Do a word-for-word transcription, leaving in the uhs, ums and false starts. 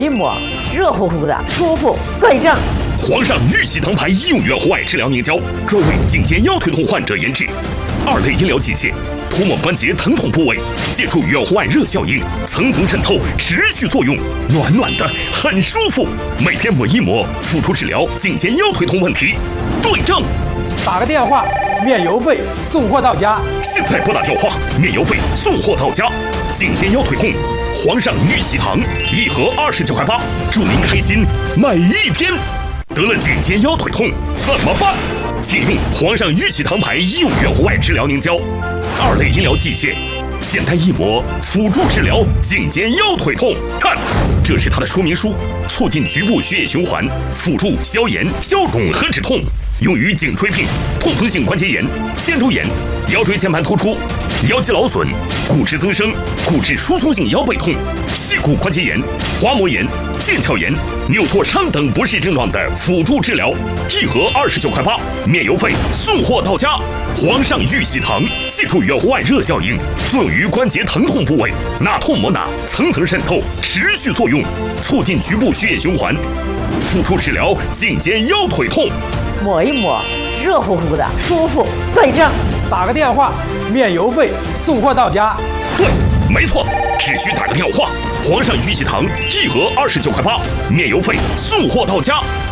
一抹热乎乎的，舒服对症。 皇上玉玺堂牌医用远红外治疗凝胶，专为颈肩腰腿痛患者研制。二类医疗器械，涂抹关节疼痛部位，借助远红外热效应，层层渗透，持续作用，暖暖的，很舒服。每天抹一抹，辅助治疗颈肩腰腿痛问题，对症。 打个电话，免邮费，送货到家。 现在拨打电话，免邮费，送货到家。颈肩腰腿痛，皇上玉玺堂，一盒二十九块八，祝您开心每一天。得了颈肩腰腿痛怎么办？请用皇上玉玺堂牌医用远红外治疗凝胶，二类医疗器械，简单一抹，辅助治疗颈肩腰腿痛。看，这是它的说明书，促进局部血液循环，辅助消炎、消肿和止痛，用于颈椎病、痛风性关节炎、肩周炎、腰椎间盘突出、腰肌劳损、骨质增生、骨质疏松性腰背痛、膝骨关节炎、滑膜炎、腱鞘炎、扭挫伤等不适症状的辅助治疗，一盒二十九块八，免邮费，送货到家。皇上玉玺堂，借助远红外热效应，作用于关节疼痛部位，哪痛抹哪，层层渗透，持续作用，促进局部血液循环，辅助治疗颈肩腰腿痛。 抹一抹，热乎乎的，舒服对症。 打个电话，免邮费，送货到家。 对，没错，只需打个电话。皇上玉玺堂，一盒二十九块八，免邮费，送货到家。